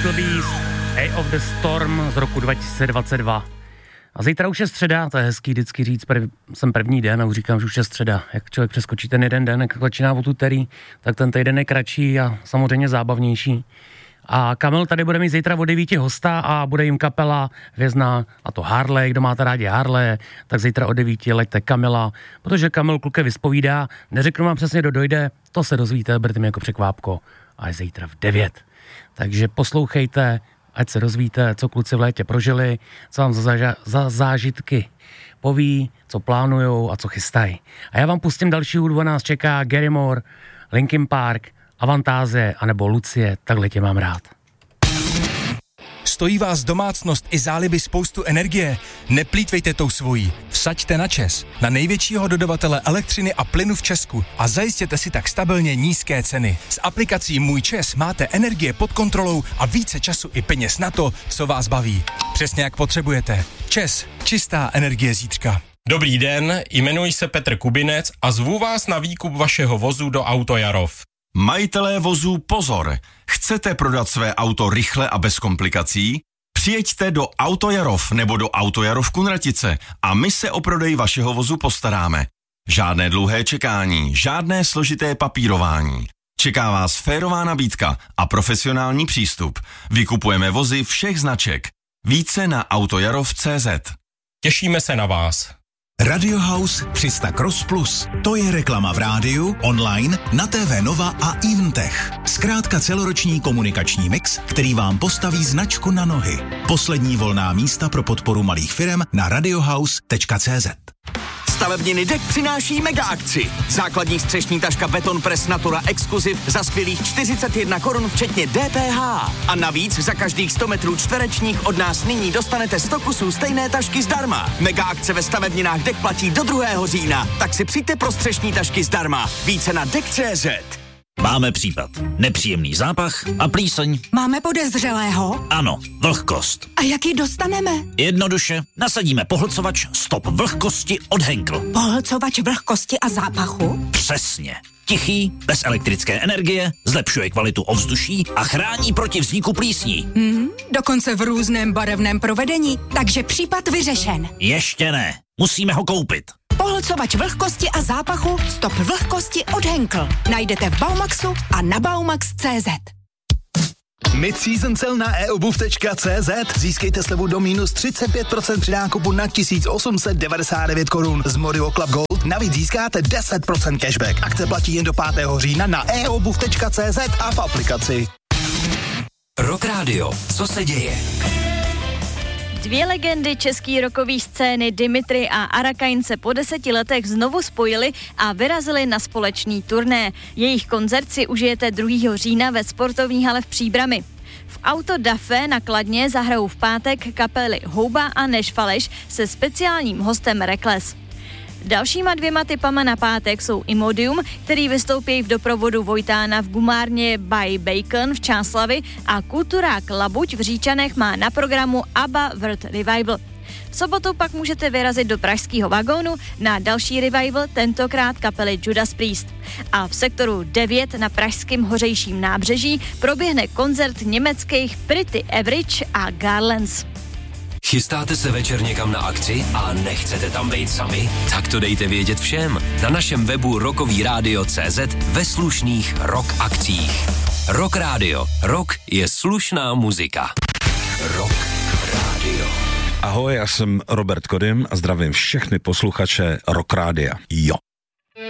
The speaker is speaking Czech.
Little Beast, Eye of the Storm z roku 2022. A zítra už je středa, to je hezký vždycky říct, jsem první den a už říkám, že už je středa. Jak člověk přeskočí ten jeden den, jak začíná od úterý, tak ten týden je kratší a samozřejmě zábavnější. A Kamil tady bude mít zítra od 9 hosta a bude jim kapela hvězdná, a to Harley, kdo máte rádi Harley, tak zítra od 9 leďte Kamila, protože Kamil kluky vyspovídá, neřeknu vám přesně, kdo dojde, to se dozvíte, berte mi jako překvápko, a je zítra v 9. Takže poslouchejte, ať se dozvíte, co kluci v létě prožili, co vám za zážitky poví, co plánujou a co chystají. A já vám pustím další hudbu, nás čeká Gary Moore, Linkin Park, Avantáze anebo Lucie, takhle tě mám rád. Stojí vás domácnost i záliby spoustu energie? Neplýtvejte tou svojí. Vsaďte na ČEZ, na největšího dodavatele elektřiny a plynu v Česku a zajistěte si tak stabilně nízké ceny. S aplikací Můj ČEZ máte energie pod kontrolou a více času i peněz na to, co vás baví. Přesně jak potřebujete. ČEZ, čistá energie zítřka. Dobrý den, jmenuji se Petr Kubinec a zvu vás na výkup vašeho vozu do Auto Jarov. Majitelé vozů pozor! Chcete prodat své auto rychle a bez komplikací? Přijeďte do Auto Jarov nebo do Auto Jarov Kunratice a my se o prodej vašeho vozu postaráme. Žádné dlouhé čekání, žádné složité papírování. Čeká vás férová nabídka a profesionální přístup. Vykupujeme vozy všech značek. Více na autojarov.cz. Těšíme se na vás. Radio House 300 Cross Plus. To je reklama v rádiu, online, na TV Nova a Eventech. Zkrátka celoroční komunikační mix, který vám postaví značku na nohy. Poslední volná místa pro podporu malých firem na radiohouse.cz. Stavebniny DEK přináší mega akci. Základní střešní taška Beton Press Natura Exclusive za skvělých 41 korun včetně DPH. A navíc za každých 100 metrů čtverečních od nás nyní dostanete 100 kusů stejné tašky zdarma. Mega akce ve stavebninách DEK platí do 2. října, tak si přijďte pro střešní tašky zdarma. Více na DEK.cz. Máme případ. Nepříjemný zápach a plíseň. Máme podezřelého? Ano, vlhkost. A jak ji dostaneme? Jednoduše, nasadíme pohlcovač Stop vlhkosti od Henkel. Pohlcovač vlhkosti a zápachu? Přesně. Tichý, bez elektrické energie, zlepšuje kvalitu ovzduší a chrání proti vzniku plísní. Dokonce v různém barevném provedení, takže případ vyřešen. Ještě ne. Musíme ho koupit. Pohlcovač vlhkosti a zápachu Stop vlhkosti od Henkel. Najdete v Baumaxu a na baumax.cz. Mid-season cel na eobuv.cz. Získejte slevu do minus 35% při nákupu na 1899 korun. Z Morio Club Gold navíc získáte 10% cashback. Akce platí jen do 5. října na eobuv.cz a v aplikaci. Rock Radio. Co se děje? Dvě legendy české rockové scény Dimitri a Arakain se po 10 letech znovu spojili a vyrazili na společný turné. Jejich koncert si užijete 2. října ve sportovní hale v Příbrami. V Auto da Fe na Kladně zahrajou v pátek kapely Houba a Nešfaleš se speciálním hostem Rekles. Dalšíma 2 typama na pátek jsou Imodium, který vystoupí v doprovodu Vojtána v gumárně by Bacon v Čáslavi a kulturák Labuť v Říčanech má na programu ABBA World Revival. V sobotu pak můžete vyrazit do pražského vagónu na další revival, tentokrát kapely Judas Priest. A v sektoru 9 na pražském Hořejším nábřeží proběhne koncert německých Pretty Average a Garlands. Chystáte se večer někam na akci a nechcete tam být sami? Tak to dejte vědět všem. Na našem webu rockovyradio.cz ve slušných rock akcích. Rock Radio. Rock je slušná muzika. Rock Radio. Ahoj, já jsem Robert Kodym a zdravím všechny posluchače Rock Rádia. Jo.